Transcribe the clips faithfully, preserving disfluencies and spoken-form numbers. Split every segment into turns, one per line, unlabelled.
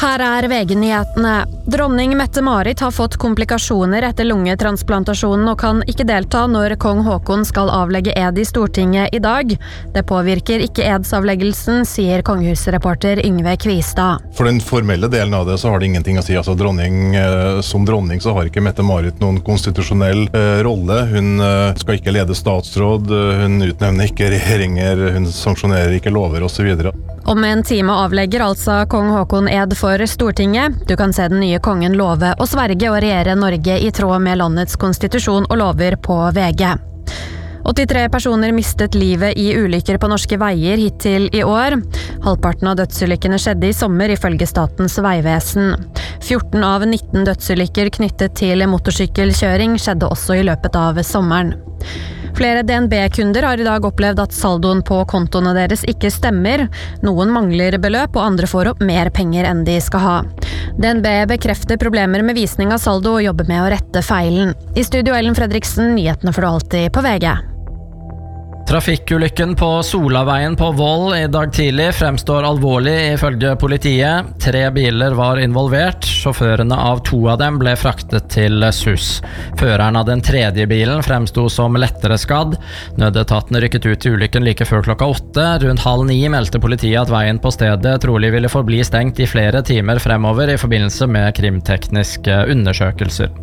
Her er V G-nyhetene. Dronning Mette-Marit har fått komplikasjoner etter lungetransplantasjonen og kan ikke delta når kong Håkon skal avlegge ed i Stortinget i dag. Det påvirker ikke edsavleggelsen, sier kongehusreporter Yngve Kvistad.
For den formelle delen av det så har det ingenting å si. Altså, dronning, som dronning så har ikke Mette-Marit noen konstitusjonell eh, rolle. Hun eh, skal ikke lede statsråd, hun utnevner ikke regjeringer, hun sanksjonerer ikke lover og så videre.
Om en time avlegger altså kong Håkon ed for Stortinget. Du kan se den nye kongen love å sverge og regjere Norge i tråd med landets konstitusjon og lover på V G. åttitre personer mistet livet i ulykker på norske veier hittil i år. Halvparten av dødsulykkene skjedde i sommer ifølge Statens vegvesen. fjorten av nitten dødsulykker knyttet til motorsykkelkjøring skjedde også i løpet av sommeren. Flere D N B-kunder har i dag opplevd at saldoen på kontoene deres ikke stemmer. Noen mangler beløp, og andre får opp mer penger enn de skal ha. D N B bekrefter problemer med visning av saldo og jobber med å rette feilen. I studio Ellen Fredriksen, nyhetene får du alltid på V G.
Trafikkulykken på Solaveien på Voll i dag tidlig fremstår alvorlig ifølge politiet. Tre biler var involvert. Sjåførene av to av dem ble fraktet til S U S. Føreren av den tredje bilen fremstod som lettere skadd. Nødetaten rykket ut til ulykken like før klokka åtte. Rundt halv ni meldte politiet at veien på stedet trolig ville forbli stengt i flere timer fremover i forbindelse med krimtekniske undersøkelser.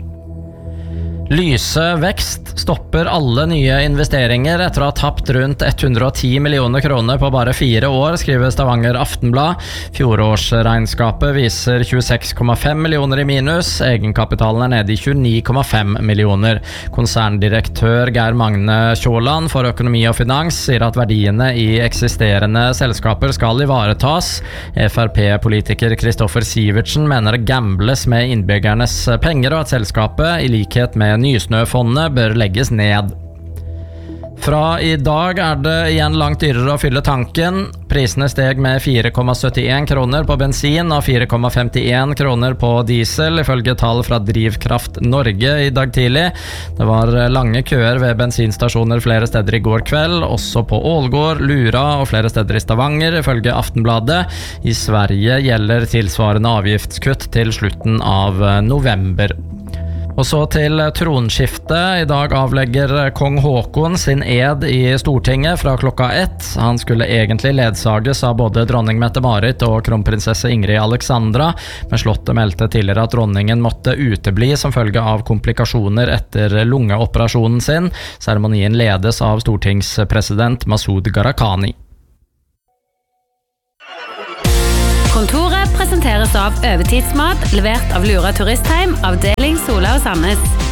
Lyse vekst stopper alle nye investeringer etter å ha tapt rundt hundre og ti millioner kroner på bare fire år, skriver Stavanger Aftenblad. Fjorårsregnskapet viser tjueseks komma fem millioner i minus, egenkapitalen er nede i tjueni komma fem millioner. Konserndirektør Geir Magne Kjåland for økonomi og finans sier at verdiene i eksisterende selskaper skal ivaretas. F R P-politiker Kristoffer Sivertsen mener det gambles med innbyggernes penger, og at selskapet, i likhet med Nysnøfondet, bør legges ned. Fra i dag er det igjen langt dyrere å fylle tanken. Prisene steg med fire komma syttien kroner på bensin og fire komma femtien kroner på diesel, ifølge tall fra Drivkraft Norge i dag tidlig. Det var lange køer ved bensinstasjoner flere steder i går kveld, også på Ålgård, Lura og flere steder i Stavanger, ifølge Aftenbladet. I Sverige gjelder tilsvarende avgiftskutt til slutten av november. Og så til tronskiftet. I dag avlegger kong Håkon sin ed i Stortinget fra klokka ett. Han skulle egentlig ledsages av både dronning Mette-Marit og kronprinsesse Ingrid Alexandra, men slottet meldte tidligere at dronningen måtte utebli som følge av komplikasjoner etter lungeoperasjonen sin. Seremonien ledes av stortingspresident Masoud Gharahkhani.
Kontoret presenteres av Øvetidsmat, levert av Lura Turistheim, avdeling Sola og Sandnes.